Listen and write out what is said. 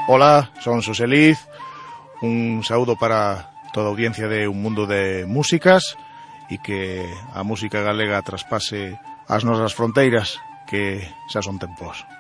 Ola, son Xosé Liz, un saúdo para toda a audiencia de Un Mundo de Músicas e que a música galega traspase as nosas fronteiras, que xa son tempos.